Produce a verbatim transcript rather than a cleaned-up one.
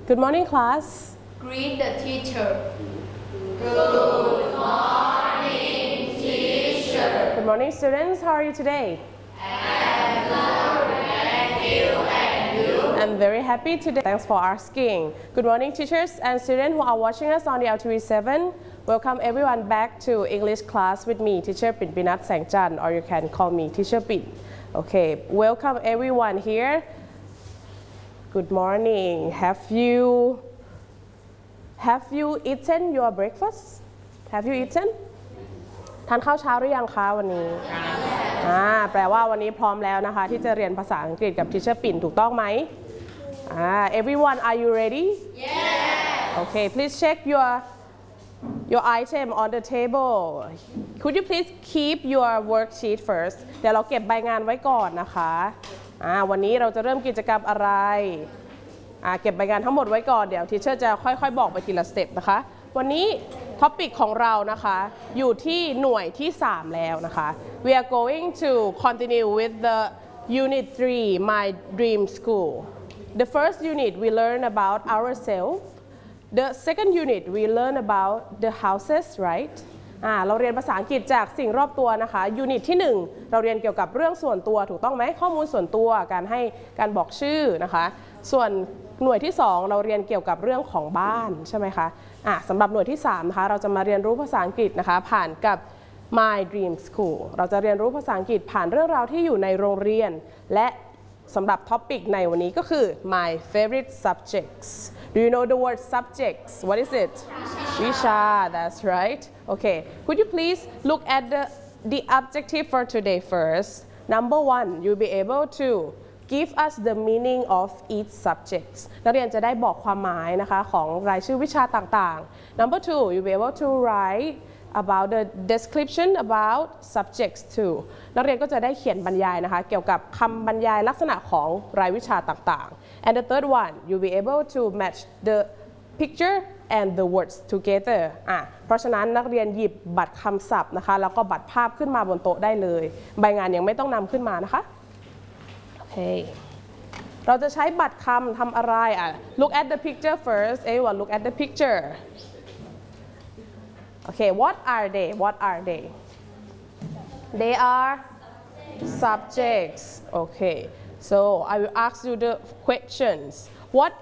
Good morning, class. Greet the teacher. Good morning, teacher. Good morning, students. How are you today? I'm good. Thank you. And you? I'm very happy today. Thanks for asking. Good morning, teachers and students who are watching us on the L T V seven. Welcome everyone back to English class with me, Teacher Pin Pinat Sangchan, or you can call me Teacher Pin. Okay, welcome everyone here. Good morning. Have you have you eaten your breakfast? Have you eaten? ทานข้าวเช้าหรือยังคะวันนี้อ่าแปลว่าวันนี้พร้อมแล้วนะคะที่จะเรียนภาษาอังกฤษกับ Teacher ปิ่นถูกต้องไหมอ่า everyone are you ready? Yes. Okay, please check your your item on the table. Could you please keep your worksheet first? เดี๋ยวเราเก็บใบงานไว้ก่อนนะคะอ่าวันนี้เราจะเริ่มกิจกรรมอะไรอ่าเก็บใบงานทั้งหมดไว้ก่อนเดี๋ยว Teacher จะค่อยๆบอกไปทีละสเต็ปนะคะวันนี้ท็อปิกของเรานะคะอยู่ที่หน่วยที่สามแล้วนะคะ We are going to continue with the unit three My Dream School. The first unit we learn about ourselves. The second unit we learn about the houses, right? อ่าเราเรียนภาษาอังกฤษจากสิ่งรอบตัวนะคะยูนิตที่หนึ่งเราเรียนเกี่ยวกับเรื่องส่วนตัวถูกต้องไหมข้อมูลส่วนตัวการให้การบอกชื่อนะคะส่วนหน่วยที่สองเราเรียนเกี่ยวกับเรื่องของบ้านใช่ไหมคะอ่ะสำหรับหน่วยที่สามนะคะเราจะมาเรียนรู้ภาษาอังกฤษนะคะผ่านกับ My Dream School เราจะเรียนรู้ภาษาอังกฤษผ่านเรื่องราวที่อยู่ในโรงเรียนและสำหรับท็อปิกในวันนี้ก็คือ My favorite subjects. Do you know the word subjects? What is it? Visha. That's right. Okay. Could you please look at the the objective for today first? Number one, you'll be able to give us the meaning of each subject. นักเรียนจะได้บอกความหมายนะคะของรายชื่อวิชาต่างๆ Number two, you'll be able to write about the description about subjects too. นักเรียนก็จะได้เขียนบรรยายนะคะเกี่ยวกับคำบรรยายลักษณะของรายวิชาต่างๆ And the third one, you'll be able to match the picture and the words together. อ่ะเพราะฉะนั้นนักเรียนหยิบบัตรคำศัพท์นะคะแล้วก็บัตรภาพขึ้นมาบนโต๊ะได้เลยใบงานยังไม่ต้องนำขึ้นมานะคะOkay. เราจะใช้บัตรคำทำอะไรอ่ะ Look at the picture first. Everyone look at the picture. Okay, what are they? What are they? They are subjects. Okay. So I will ask you the questions. What